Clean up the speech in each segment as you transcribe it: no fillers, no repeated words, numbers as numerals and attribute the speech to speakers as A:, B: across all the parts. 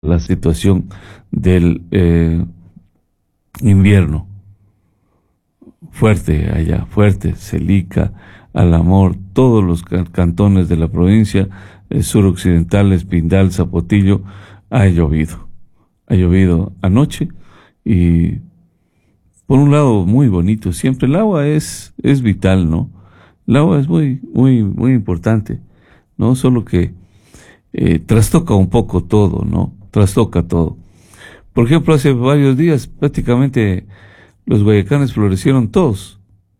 A: la situación del invierno. Fuerte allá, fuerte, Celica, Alamor, todos los cantones de la provincia, suroccidental, Espindal, Zapotillo, ha llovido. Ha llovido anoche y por un lado muy bonito, siempre el agua es vital, ¿no? El agua es muy importante, ¿no? Solo que trastoca un poco todo, ¿no? Trastoca todo. Por ejemplo, hace varios días prácticamente los guayacanes florecieron todos.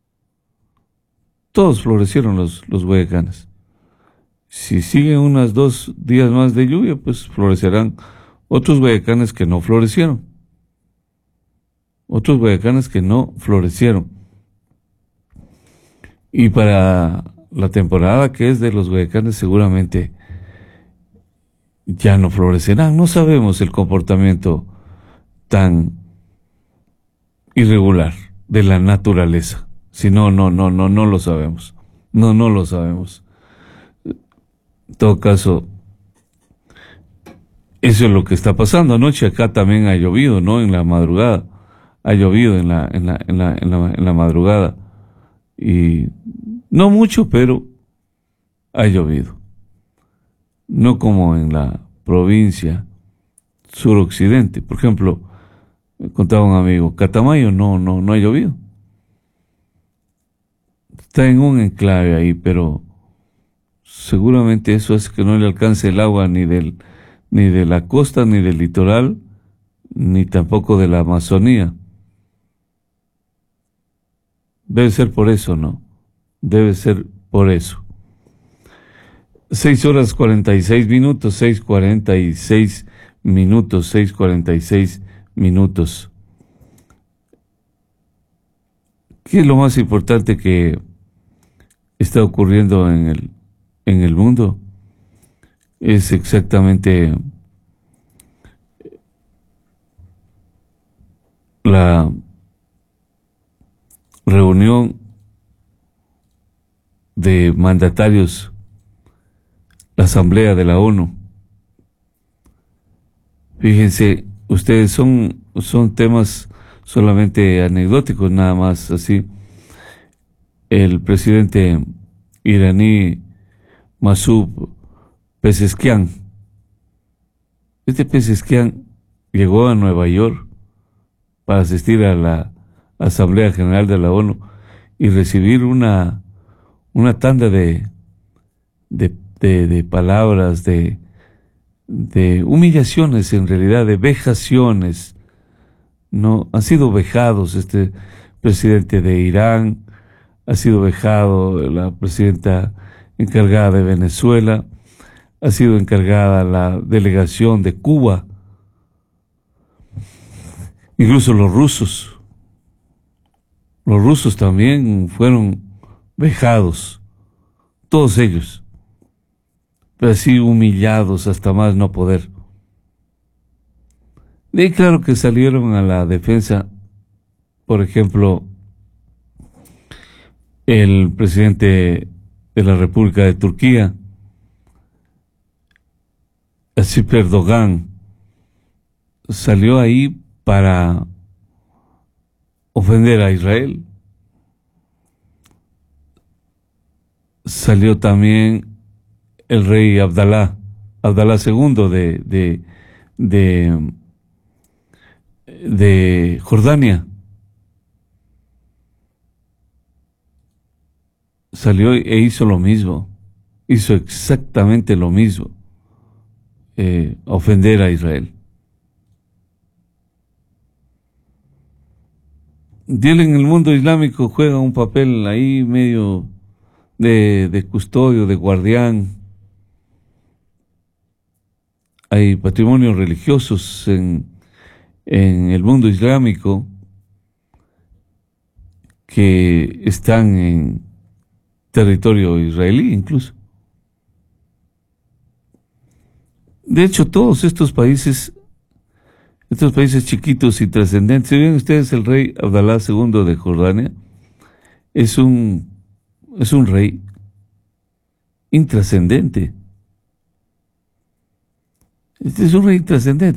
A: Todos florecieron los guayacanes. Si siguen unos 2 días más de lluvia, pues florecerán otros guayacanes que no florecieron. Otros guayacanes que no florecieron. Y para la temporada que es de los guayacanes seguramente ya no florecerán. No sabemos el comportamiento tan irregular de la naturaleza. Si no lo sabemos. No lo sabemos. En todo caso, eso es lo que está pasando. Anoche acá también ha llovido, ¿no? En la madrugada. Ha llovido en la madrugada. Y no mucho, pero ha llovido. No como en la provincia suroccidente. Por ejemplo, me contaba un amigo, Catamayo no ha llovido. Está en un enclave ahí, pero seguramente eso es que no le alcance el agua ni de la costa, ni del litoral, ni tampoco de la Amazonía. Debe ser por eso, ¿no? Debe ser por eso. 6:46, 6:46. ¿Qué es lo más importante que está ocurriendo en el mundo? Es exactamente la reunión de mandatarios, la Asamblea de la ONU. Fíjense, ustedes son temas solamente anecdóticos, nada más así. El presidente iraní Masoud Pezeshkian. Este Pezeshkian llegó a Nueva York para asistir a la Asamblea General de la ONU y recibir una tanda de palabras, de humillaciones, en realidad, de vejaciones. No, han sido vejados este presidente de Irán, ha sido vejado la presidenta encargada de Venezuela, ha sido encargada la delegación de Cuba, incluso los rusos también fueron vejados, todos ellos, pero así humillados hasta más no poder. Y claro que salieron a la defensa, por ejemplo, el presidente de la República de Turquía, Tayyip Erdogan, salió ahí para ofender a Israel. Salió también el rey Abdalá II de Jordania. Salió e hizo lo mismo, hizo exactamente lo mismo, ofender a Israel. Y él en el mundo islámico juega un papel ahí medio de custodio, de guardián. Hay patrimonios religiosos en el mundo islámico que están en territorio israelí incluso. De hecho, todos estos países chiquitos y trascendentes, si ven ustedes, el rey Abdalá II de Jordania es un rey intrascendente. Este es un rey intrascendente.